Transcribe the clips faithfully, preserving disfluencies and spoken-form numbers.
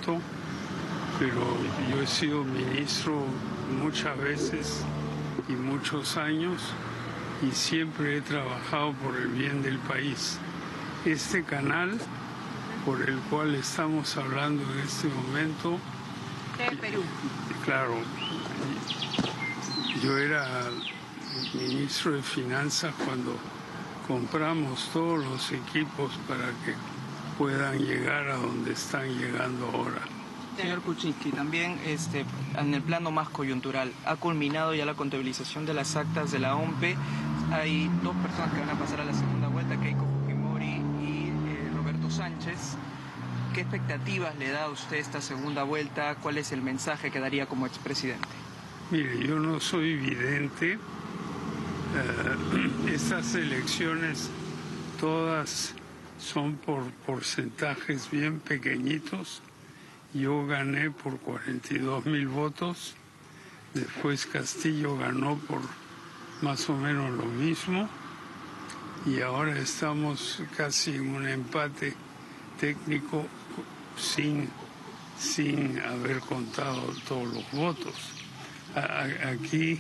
voto, pero yo he sido ministro muchas veces y muchos años y siempre he trabajado por el bien del país. Este canal por el cual estamos hablando en este momento, de Perú. Claro, yo era ministro de Finanzas cuando compramos todos los equipos para que puedan llegar a donde están llegando ahora. Señor Kuczynski, también este, en el plano más coyuntural, ha culminado ya la contabilización de las actas de la O M P E. Hay dos personas que van a pasar a la segunda vuelta, Keiko Fujimori y eh, Roberto Sánchez. ¿Qué expectativas le da a usted esta segunda vuelta? ¿Cuál es el mensaje que daría como expresidente? Mire, yo no soy vidente. Uh, estas elecciones todas son por porcentajes bien pequeñitos. Yo gané por cuarenta y dos mil votos, después Castillo ganó por más o menos lo mismo y ahora estamos casi en un empate técnico sin, sin haber contado todos los votos. A, aquí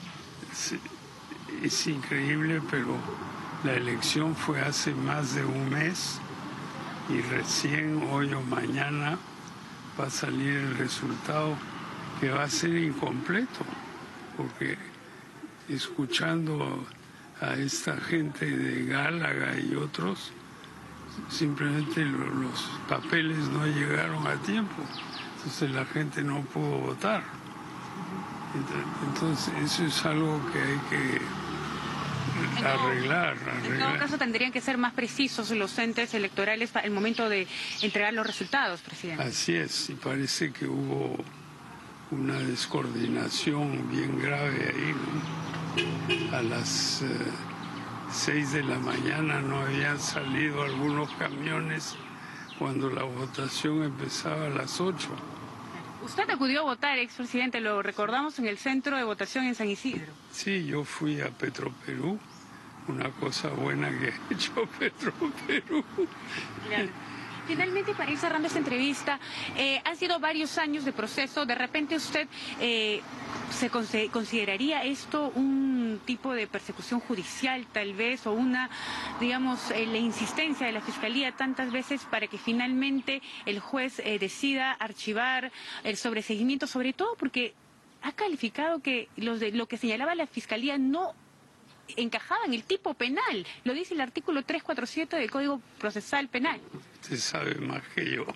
es increíble, pero la elección fue hace más de un mes y recién hoy o mañana va a salir el resultado que va a ser incompleto, porque escuchando a esta gente de Gálaga y otros, simplemente lo, los papeles no llegaron a tiempo, entonces la gente no pudo votar. Entonces eso es algo que hay que arreglar, arreglar. En todo caso tendrían que ser más precisos los entes electorales para el momento de entregar los resultados, presidente. Así es, y parece que hubo una descoordinación bien grave ahí, ¿no? A las eh, seis de la mañana no habían salido algunos camiones cuando la votación empezaba a las ocho. Usted acudió a votar, expresidente, lo recordamos en el centro de votación en San Isidro. Sí, yo fui a Petroperú, una cosa buena que ha hecho Petroperú. Claro. Finalmente, para ir cerrando esta entrevista, eh, han sido varios años de proceso. De repente usted eh, se consideraría esto un tipo de persecución judicial, tal vez, o una, digamos, eh, la insistencia de la Fiscalía tantas veces para que finalmente el juez eh, decida archivar el sobreseguimiento, sobre todo porque ha calificado que los de, lo que señalaba la Fiscalía no encajaba en el tipo penal. Lo dice el artículo trescientos cuarenta y siete del Código Procesal Penal. Usted sabe más que yo.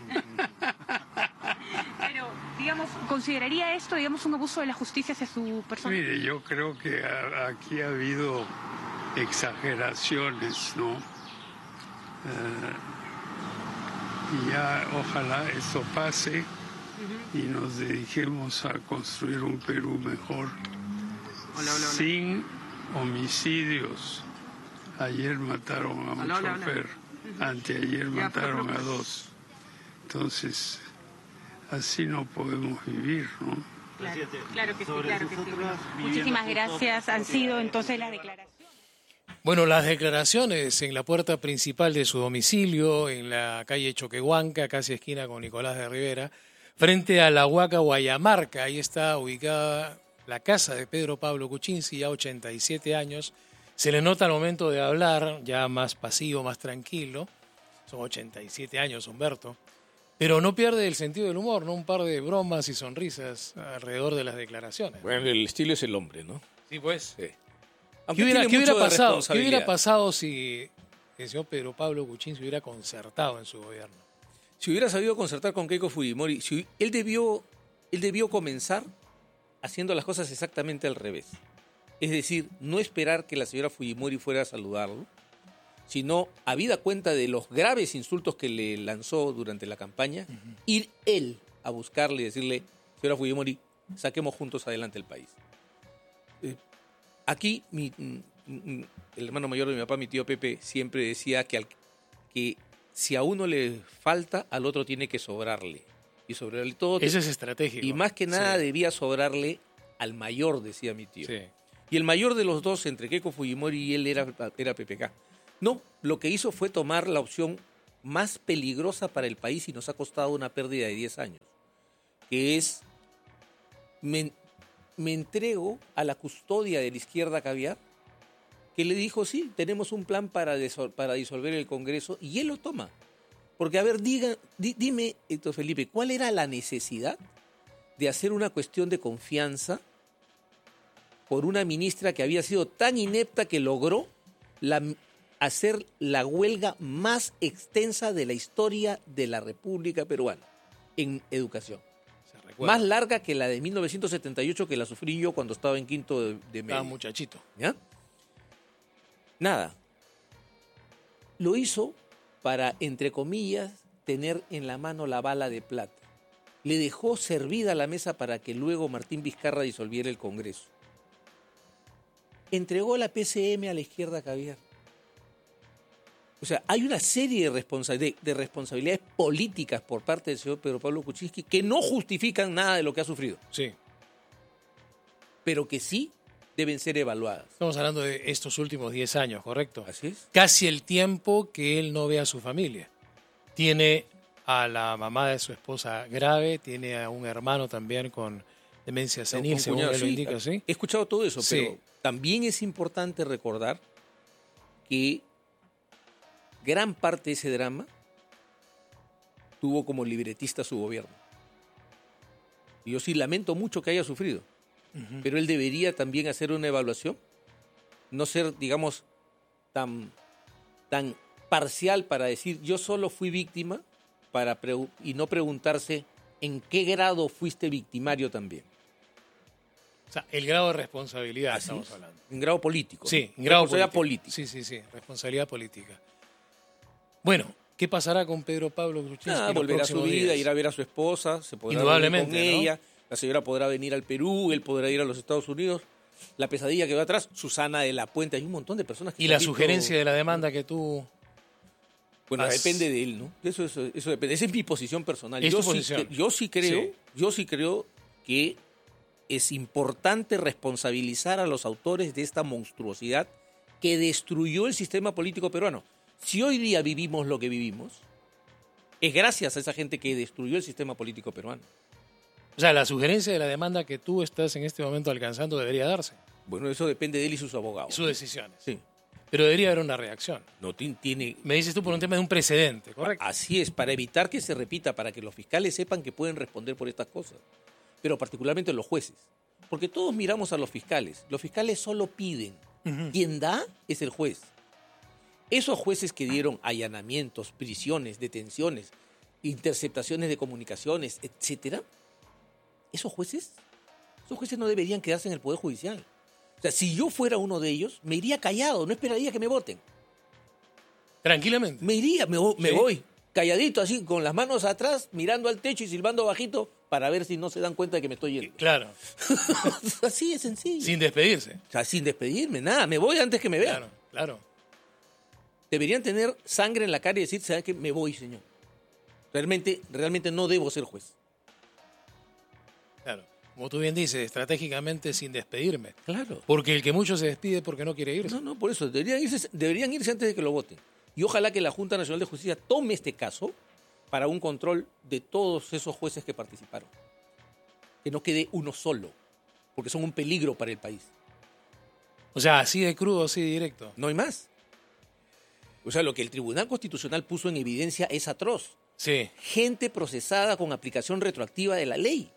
Pero, digamos, ¿consideraría esto, digamos, un abuso de la justicia hacia su persona? Mire, yo creo que a, aquí ha habido exageraciones, ¿no? Eh, y ya ojalá esto pase uh-huh. y nos dediquemos a construir un Perú mejor. Hola, hola, hola. Sin homicidios. Ayer mataron a un hola, chofer, hola. anteayer mataron a dos. Entonces, así no podemos vivir, ¿no? Claro, claro que sí, claro que sí. Muchísimas gracias. Han sido entonces las declaraciones. Bueno, las declaraciones en la puerta principal de su domicilio, en la calle Choquehuanca, casi esquina con Nicolás de Rivera, frente a la Huaca Guayamarca. Ahí está ubicada la casa de Pedro Pablo Kuczynski, ya ochenta y siete años. Se le nota al momento de hablar, ya más pasivo, más tranquilo. Son ochenta y siete años, Humberto. Pero no pierde el sentido del humor, ¿no? Un par de bromas y sonrisas alrededor de las declaraciones. Bueno, el estilo es el hombre, ¿no? Sí, pues. Sí. ¿Qué hubiera, ¿qué, hubiera pasado, ¿Qué hubiera pasado si el señor Pedro Pablo Kuczynski hubiera concertado en su gobierno? Si hubiera sabido concertar con Keiko Fujimori, si, él, debió, él debió comenzar haciendo las cosas exactamente al revés. Es decir, no esperar que la señora Fujimori fuera a saludarlo, sino, habida cuenta de los graves insultos que le lanzó durante la campaña, uh-huh. ir él a buscarle y decirle, señora Fujimori, saquemos juntos adelante el país. Eh, aquí, mi, mi, el hermano mayor de mi papá, mi tío Pepe, siempre decía que, al, que si a uno le falta, al otro tiene que sobrarle. Y sobrarle todo. Eso es estratégico. Y más que nada sí. debía sobrarle al mayor, decía mi tío. Sí. Y el mayor de los dos, entre Keiko Fujimori y él, era, era P P K. No, lo que hizo fue tomar la opción más peligrosa para el país y nos ha costado una pérdida de diez años, que es, me, me entrego a la custodia de la izquierda caviar, que le dijo, sí, tenemos un plan para, desol- para disolver el Congreso, y él lo toma. Porque, a ver, diga, di, dime, Héctor Felipe, ¿cuál era la necesidad de hacer una cuestión de confianza por una ministra que había sido tan inepta que logró la, hacer la huelga más extensa de la historia de la República Peruana en educación? Más larga que la de mil novecientos setenta y ocho, que la sufrí yo cuando estaba en quinto de, de media. Estaba muchachito. ¿Ya? Nada. Lo hizo para, entre comillas, tener en la mano la bala de plata. Le dejó servida la mesa para que luego Martín Vizcarra disolviera el Congreso. Entregó la P C M a la izquierda caviar. O sea, hay una serie de, responsa- de, de responsabilidades políticas por parte del señor Pedro Pablo Kuczynski que no justifican nada de lo que ha sufrido, Sí. pero que sí deben ser evaluadas. Estamos hablando de estos últimos diez años, ¿correcto? Así es. Casi el tiempo que él no ve a su familia. Tiene a la mamá de su esposa grave, tiene a un hermano también con demencia senil, Un según cuñado, él lo sí, indica, ¿sí? He escuchado todo eso, Sí. pero también es importante recordar que gran parte de ese drama tuvo como libretista su gobierno. Y yo sí lamento mucho que haya sufrido, Ujú. pero él debería también hacer una evaluación, no ser, digamos, tan, tan parcial para decir yo solo fui víctima para pregu- y no preguntarse en qué grado fuiste victimario también. O sea, el grado de responsabilidad Así estamos es. hablando. En grado político. Sí, ¿no? en grado Responsabilidad político. política. Sí, sí, sí, responsabilidad política. Bueno, ¿qué pasará con Pedro Pablo Kuczynski? Ah, los volverá a su próximos vida, días? irá a ver a su esposa, se podrá Indudablemente, reunir con ¿no? ella, la señora podrá venir al Perú, él podrá ir a los Estados Unidos. La pesadilla que va atrás, Susana de la Puente, hay un montón de personas que Y se la han visto- sugerencia de la demanda que tú... Bueno, has- depende de él, ¿no? Eso, eso, eso depende. Esa es mi posición personal. Es Yo tu sí, posición. cre- yo sí creo, Sí. yo sí creo que es importante responsabilizar a los autores de esta monstruosidad que destruyó el sistema político peruano. Si hoy día vivimos lo que vivimos, es gracias a esa gente que destruyó el sistema político peruano. O sea, la sugerencia de la demanda que tú estás en este momento alcanzando debería darse. Bueno, eso depende de él y sus abogados. Sus decisiones. Sí. Pero debería haber una reacción. No ti- tiene. Me dices tú por un tema de un precedente, ¿correcto? Así es, para evitar que se repita, para que los fiscales sepan que pueden responder por estas cosas. Pero particularmente los jueces. Porque todos miramos a los fiscales. Los fiscales solo piden. Ujú. Quien da es el juez. Esos jueces que dieron allanamientos, prisiones, detenciones, interceptaciones de comunicaciones, etcétera, esos jueces, esos jueces no deberían quedarse en el Poder Judicial. O sea, si yo fuera uno de ellos, me iría callado, no esperaría que me voten. Tranquilamente. Me iría, me, vo- me Sí. voy, calladito así, con las manos atrás, mirando al techo y silbando bajito para ver si no se dan cuenta de que me estoy yendo. Claro. Así de sencillo. Sin despedirse. O sea, sin despedirme, nada, me voy antes que me vean. Claro, claro. Deberían tener sangre en la cara y decir, ¿sabes qué? Me voy, señor. Realmente, realmente no debo ser juez. Claro. Como tú bien dices, estratégicamente sin despedirme. Claro. Porque el que mucho se despide porque no quiere irse. No, no, por eso, deberían irse, deberían irse antes de que lo voten. Y ojalá que la Junta Nacional de Justicia tome este caso para un control de todos esos jueces que participaron. Que no quede uno solo, porque son un peligro para el país. O sea, así de crudo, así de directo. No hay más. O sea, lo que el Tribunal Constitucional puso en evidencia es atroz. Sí. Gente procesada con aplicación retroactiva de la ley.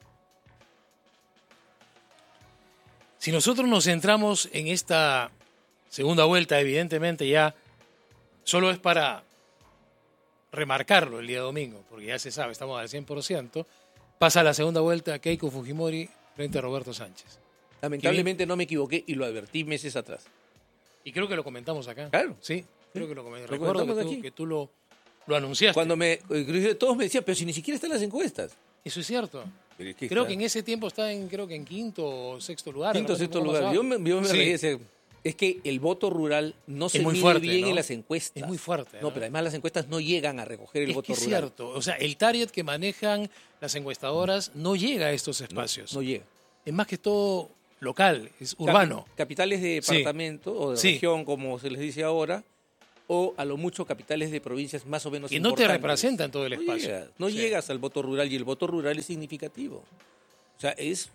Si nosotros nos centramos en esta segunda vuelta, evidentemente ya solo es para remarcarlo el día domingo, porque ya se sabe, estamos al cien por ciento, pasa la segunda vuelta Keiko Fujimori frente a Roberto Sánchez. Lamentablemente no me equivoqué y lo advertí meses atrás. Y creo que lo comentamos acá. Claro. Sí, creo que lo comentamos. Lo Recuerdo que comentamos tú, aquí. que tú lo, lo anunciaste. Cuando me, inclusive todos me decían, pero si ni siquiera están las encuestas. Eso es cierto. Pero es que Creo está- que en ese tiempo está en, creo que en quinto o sexto lugar. Quinto, de repente sexto un poco lugar. más Yo abajo. me, yo me Sí. reí, decía, es que el voto rural no se muy mide fuerte, bien ¿no? en las encuestas. Es muy fuerte, No, ¿no? pero además las encuestas no llegan a recoger el Es voto que es rural. cierto. O sea, el target que manejan las encuestadoras no llega a estos No, espacios. no llega. Es más que todo local, es urbano. Capi- capitales de Sí. departamento o de Sí. región, como se les dice ahora, o a lo mucho capitales de provincias más o menos y no importantes. te representan todo el No espacio. llegas, no Sí. llegas al voto rural y el voto rural es significativo. O sea, es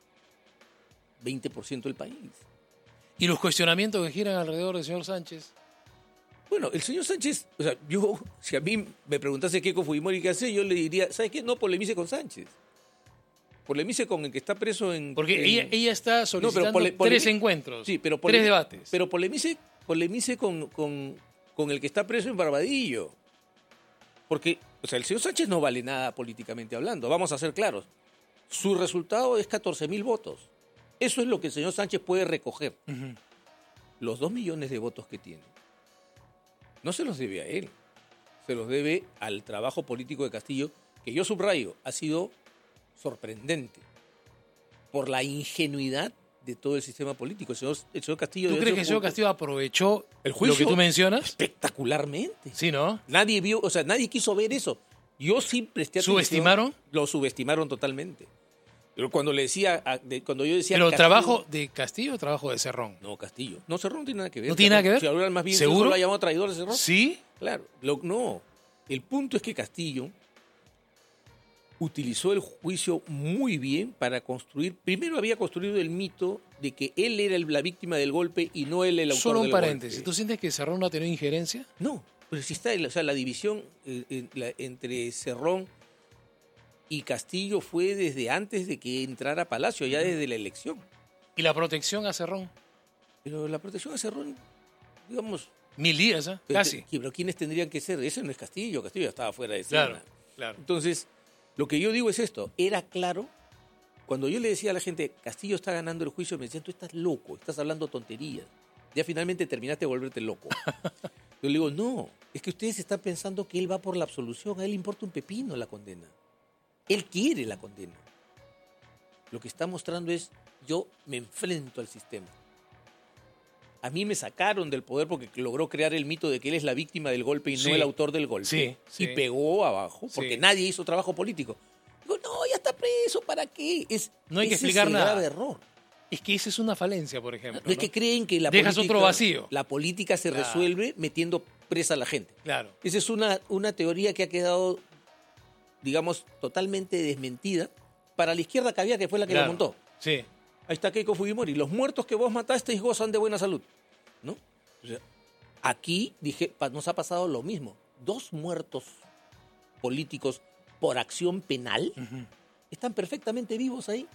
veinte por ciento del país. ¿Y los cuestionamientos que giran alrededor del señor Sánchez? Bueno, el señor Sánchez, o sea, yo, si a mí me preguntase Keiko Fujimori qué hace, yo le diría, ¿sabes qué? No polemice con Sánchez. Polemice con el que está preso en... Porque en- ella, ella está solicitando No, pero pole- polemi- tres encuentros, Sí, pero tres polemi- debates. Pero polemice, polemice con, con, con el que está preso en Barbadillo. Porque, o sea, el señor Sánchez no vale nada políticamente hablando, vamos a ser claros. Su resultado es catorce mil votos. Eso es lo que el señor Sánchez puede recoger. Ujú. Los dos millones de votos que tiene no se los debe a él, se los debe al trabajo político de Castillo, que yo subrayo, ha sido sorprendente por la ingenuidad de todo el sistema político. El señor, el señor Castillo... ¿Tú debe crees ser que el señor un- Castillo aprovechó El lo juicio que tú mencionas? espectacularmente? Sí, ¿no? Nadie vio, o sea, nadie quiso ver eso. Yo sí presté atención. ¿Subestimaron? Lo subestimaron totalmente. Pero cuando le decía, a- de- cuando yo decía... ¿Pero Castillo- trabajo de Castillo o trabajo de Cerrón? No, Castillo. No, Cerrón no tiene nada que ver. ¿No tiene nada que ver? Si ahora más bien ¿Seguro? ¿Seguro? ¿Lo ha llamado traidor de Cerrón? ¿Sí? Claro. Lo- no. El punto es que Castillo utilizó el juicio muy bien para construir... Primero había construido el mito de que él era el- la víctima del golpe y no él el autor Solo un del paréntesis. golpe. ¿Tú sientes que Cerrón no ha tenido injerencia? No, pero si está, o sea, la división eh, eh, la- entre Cerrón y Castillo fue desde antes de que entrara a Palacio, ya desde la elección. ¿Y la protección a Cerrón? Pero la protección a Cerrón, digamos... Mil días, ¿eh? pero- Casi. Pero ¿quiénes tendrían que ser? Ese no es Castillo, Castillo ya estaba fuera de escena. Claro, claro. Entonces, lo que yo digo es esto, era claro, cuando yo le decía a la gente, Castillo está ganando el juicio, me decían, tú estás loco, estás hablando tonterías. Ya finalmente terminaste de volverte loco. Yo le digo, no, es que ustedes están pensando que él va por la absolución, a él le importa un pepino la condena. Él quiere la condena. Lo que está mostrando es, yo me enfrento al sistema. A mí me sacaron del poder porque logró crear el mito de que él es la víctima del golpe y Sí. no el autor del golpe. Sí, sí. Y pegó abajo porque Sí. nadie hizo trabajo político. Digo, no, ya está preso, ¿para qué? Es, No hay que ese explicar es el nada. grave error. Es que esa es una falencia, por ejemplo. No es ¿no? que creen que la Dejas política, otro vacío. la política se Claro. resuelve metiendo presa a la gente. Claro. Esa es una, una teoría que ha quedado, digamos, totalmente desmentida para la izquierda que había, que fue la que Claro. la montó. Sí. Ahí está Keiko Fujimori. Los muertos que vos matasteis gozan de buena salud. ¿No? O sea, aquí dije, pa- nos ha pasado lo mismo. Dos muertos políticos por acción penal Ujú. están perfectamente vivos ahí.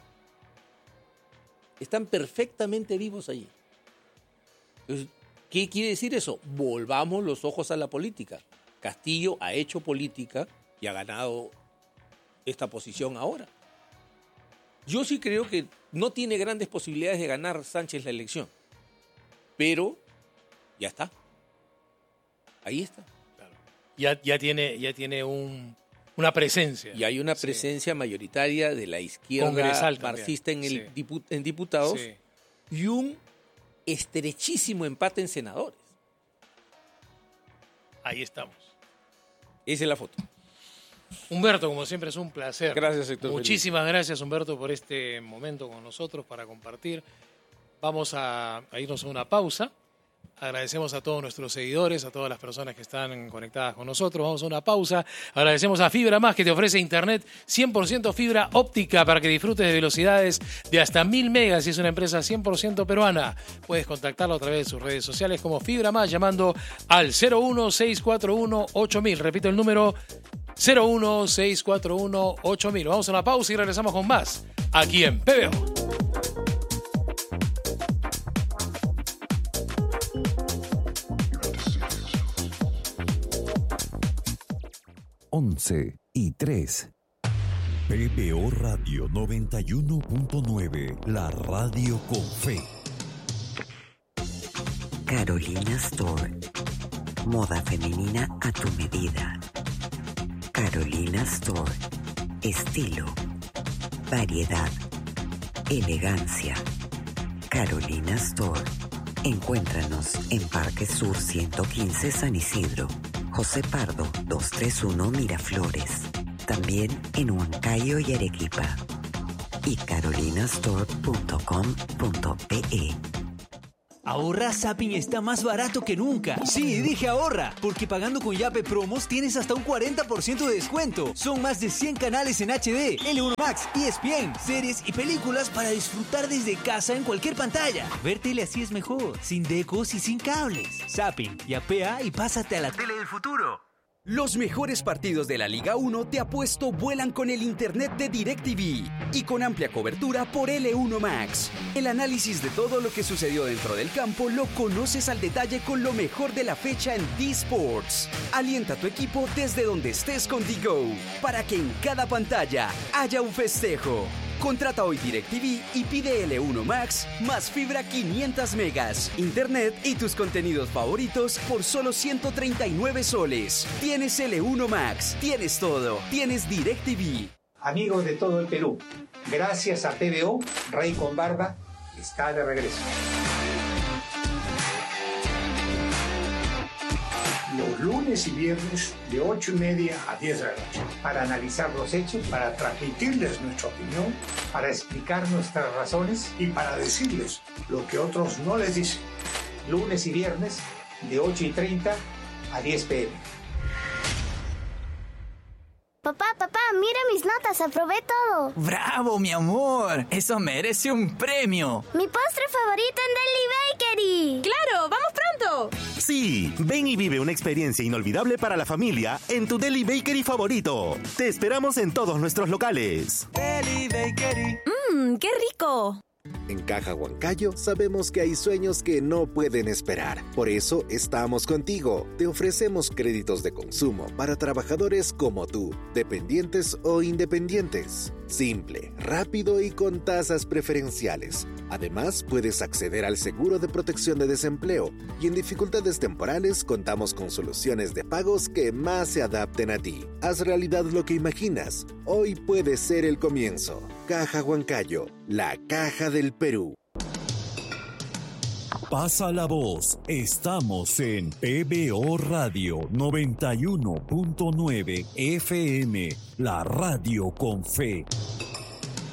Están perfectamente vivos ahí. Entonces, ¿qué quiere decir eso? Volvamos los ojos a la política. Castillo ha hecho política y ha ganado esta posición ahora. Yo sí creo que no tiene grandes posibilidades de ganar Sánchez la elección, pero ya está. Ahí está. Ya, ya tiene, ya tiene un, una presencia. Y hay una Sí. presencia mayoritaria de la izquierda Congresal también. marxista en, el Sí. dipu- en diputados Sí. y un estrechísimo empate en senadores. Ahí estamos. Esa es la foto. Humberto, como siempre, es un placer. Gracias, Héctor. Muchísimas gracias, Humberto, por este momento con nosotros para compartir. Vamos a, a irnos a una pausa. Agradecemos a todos nuestros seguidores, a todas las personas que están conectadas con nosotros. Vamos a una pausa. Agradecemos a Fibra Más, que te ofrece internet cien por ciento fibra óptica para que disfrutes de velocidades de hasta mil megas y es una empresa cien por ciento peruana. Puedes contactarlo a través de sus redes sociales como Fibra Más llamando al cero uno seis cuatro uno ocho mil. Repito el número cero uno seis cuatro uno ocho mil. Vamos a una pausa y regresamos con más aquí en P B O. once y tres. P B O Radio noventa y uno punto nueve, la radio con fe. Carolina Store. Moda femenina a tu medida. Carolina Store. Estilo. Variedad. Elegancia. Carolina Store. Encuéntranos en Parque Sur ciento quince San Isidro. José Pardo doscientos treinta y uno Miraflores. También en Huancayo y Arequipa. Y carolinastore punto com punto pe. Ahorra, Zapping está más barato que nunca. Sí, dije ahorra, porque pagando con Yape Promos tienes hasta un cuarenta por ciento de descuento. Son más de cien canales en H D, L uno Max, E S P N, series y películas para disfrutar desde casa en cualquier pantalla. Ver tele así es mejor, sin decos y sin cables. Zapping, yapea y pásate a la tele del futuro. Los mejores partidos de la Liga uno te apuesto vuelan con el internet de DirecTV y con amplia cobertura por L uno Max. El análisis de todo lo que sucedió dentro del campo lo conoces al detalle con lo mejor de la fecha en D-Sports. Alienta a tu equipo desde donde estés con D-Go para que en cada pantalla haya un festejo. Contrata hoy DirecTV y pide L uno Max más fibra quinientos megas, internet y tus contenidos favoritos por solo ciento treinta y nueve soles. Tienes L uno Max, tienes todo, tienes DirecTV. Amigos de todo el Perú, gracias a T V O, Rey con Barba está de regreso. Los lunes y viernes de ocho y media a diez de la noche para analizar los hechos, para transmitirles nuestra opinión, para explicar nuestras razones y para decirles lo que otros no les dicen. Lunes y viernes de ocho y treinta a diez pe eme. Papá, papá, mira mis notas, aprobé todo. ¡Bravo, mi amor! Eso merece un premio. Mi postre favorito en Deli Bakery. ¡Claro! ¡Vamos pronto! Sí, ven y vive una experiencia inolvidable para la familia en tu Deli Bakery favorito. Te esperamos en todos nuestros locales. Deli Bakery. ¡Mmm, qué rico! En Caja Huancayo sabemos que hay sueños que no pueden esperar. Por eso estamos contigo. Te ofrecemos créditos de consumo para trabajadores como tú, dependientes o independientes. Simple, rápido y con tasas preferenciales. Además, puedes acceder al seguro de protección de desempleo y en dificultades temporales contamos con soluciones de pagos que más se adapten a ti. Haz realidad lo que imaginas. Hoy puede ser el comienzo. Caja Huancayo, la caja del Perú. Pasa la voz. Estamos en P B O Radio noventa y uno punto nueve F M, la radio con fe.